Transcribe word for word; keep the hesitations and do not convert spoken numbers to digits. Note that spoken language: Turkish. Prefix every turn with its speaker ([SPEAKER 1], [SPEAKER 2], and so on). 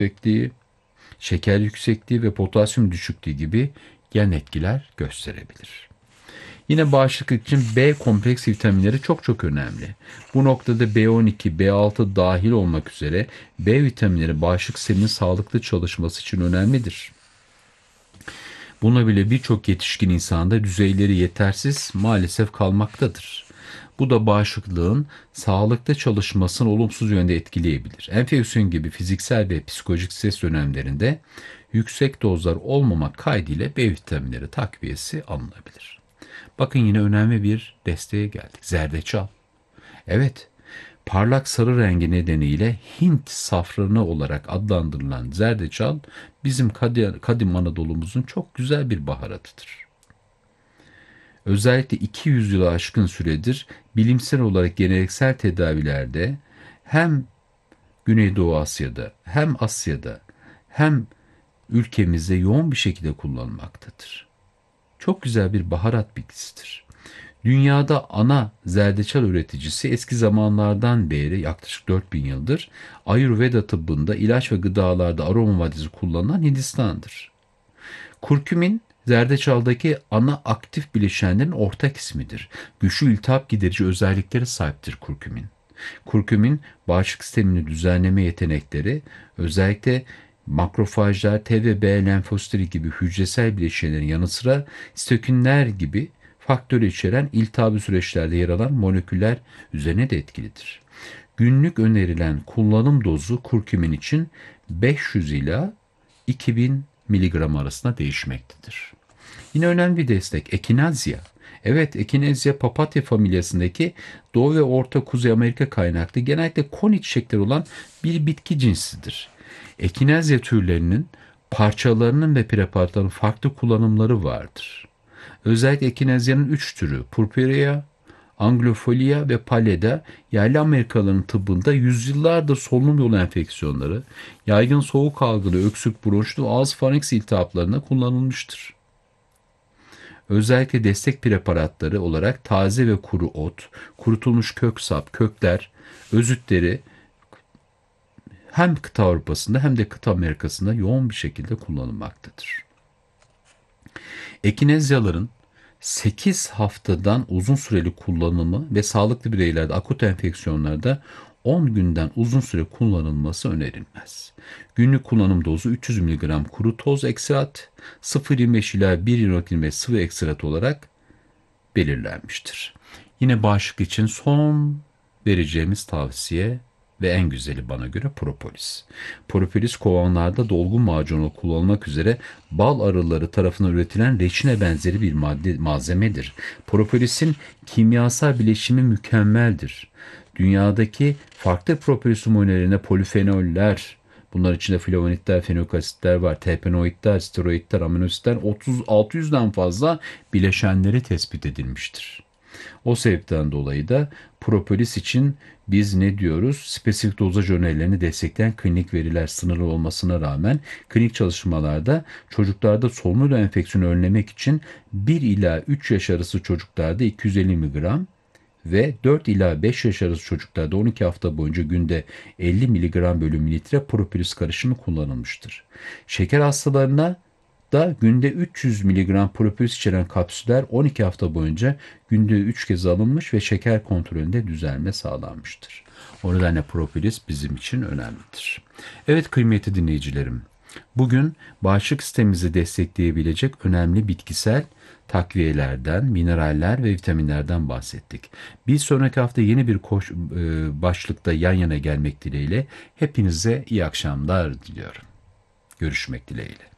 [SPEAKER 1] yüksekliği, şeker yüksekliği ve potasyum düşüklüğü gibi yan etkiler gösterebilir. Yine bağışıklık için B kompleks vitaminleri çok çok önemli. Bu noktada B on iki, B altı dahil olmak üzere B vitaminleri bağışıklık sisteminin sağlıklı çalışması için önemlidir. Buna bile birçok yetişkin insanda düzeyleri yetersiz maalesef kalmaktadır. Bu da bağışıklığın sağlıklı çalışmasını olumsuz yönde etkileyebilir. Enfeksiyon gibi fiziksel ve psikolojik stres dönemlerinde yüksek dozlar olmamak kaydıyla B vitaminleri takviyesi alınabilir. Bakın yine önemli bir desteğe geldik. Zerdeçal. Evet, parlak sarı rengi nedeniyle Hint safranı olarak adlandırılan zerdeçal bizim kadim Anadolu'muzun çok güzel bir baharatıdır. Özellikle iki yüz yılı aşkın süredir bilimsel olarak geleneksel tedavilerde hem Güneydoğu Asya'da hem Asya'da hem ülkemizde yoğun bir şekilde kullanılmaktadır. Çok güzel bir baharat bitkisidir. Dünyada ana zerdeçal üreticisi eski zamanlardan beri yaklaşık dört bin yıldır Ayurveda tıbbında ilaç ve gıdalarda aroma maddesi kullanılan Hindistan'dır. Kurkumin zerdeçaldaki ana aktif bileşenlerin ortak ismidir. Güçlü iltihap giderici özelliklere sahiptir kurkumin. Kurkumin bağışıklık sistemini düzenleme yetenekleri özellikle makrofajlar, T ve B lenfositleri gibi hücresel bileşenlerin yanı sıra sitokinler gibi faktörü içeren iltihabi süreçlerde yer alan moleküller üzerine de etkilidir. Günlük önerilen kullanım dozu kurkumin için beş yüz ila iki bin miligram arasında değişmektedir. Yine önemli bir destek ekinazya. Evet, ekinezya papatya familyasındaki Doğu ve Orta Kuzey Amerika kaynaklı genellikle koni çiçekleri olan bir bitki cinsidir. Ekinezya türlerinin parçalarının ve preparatların farklı kullanımları vardır. Özellikle ekinezyanın üç türü Purpurea, Anglofolia ve Pallida yerli Amerikalıların tıbbında yüzyıllardır solunum yolu enfeksiyonları, yaygın soğuk algılı, öksürük, bronşit ve ağız farenks iltihaplarına kullanılmıştır. Özellikle destek preparatları olarak taze ve kuru ot, kurutulmuş kök sap, kökler, özütleri hem kıta Avrupa'sında hem de kıta Amerika'sında yoğun bir şekilde kullanılmaktadır. Ekinezyaların sekiz haftadan uzun süreli kullanımı ve sağlıklı bireylerde akut enfeksiyonlarda on günden uzun süre kullanılması önerilmez. Günlük kullanım dozu üç yüz miligram kuru toz ekstrat, sıfır virgül yirmi beş ila bir virgül yirmi beş sıvı ekstrat olarak belirlenmiştir. Yine bağışıklık için son vereceğimiz tavsiye ve en güzeli bana göre propolis. Propolis kovanlarda dolgun macunu kullanılmak üzere bal arıları tarafından üretilen reçine benzeri bir madde, malzemedir. Propolisin kimyasal bileşimi mükemmeldir. Dünyadaki farklı propolis hormonlarına polifenoller, bunlar içinde flavonitler, fenokasitler var, terpenoidler, steroidler, aminositler otuz altı yüzden fazla bileşenleri tespit edilmiştir. O sebepten dolayı da propolis için biz ne diyoruz? Spesifik dozaj önerilerini destekleyen klinik veriler sınırlı olmasına rağmen klinik çalışmalarda çocuklarda solunum yolu enfeksiyonu önlemek için bir ila üç yaş arası çocuklarda iki yüz elli miligram ve dört ila beş yaş arası çocuklarda on iki hafta boyunca günde elli miligram bölü mililitre propolis karışımı kullanılmıştır. Şeker hastalarına da günde üç yüz miligram propolis içeren kapsüller on iki hafta boyunca günde üç kez alınmış ve şeker kontrolünde düzelme sağlanmıştır. O nedenle propolis bizim için önemlidir. Evet kıymetli dinleyicilerim, bugün bağışıklık sistemimizi destekleyebilecek önemli bitkisel takviyelerden, mineraller ve vitaminlerden bahsettik. Bir sonraki hafta yeni bir koş, e, başlıkta yan yana gelmek dileğiyle hepinize iyi akşamlar diliyorum. Görüşmek dileğiyle.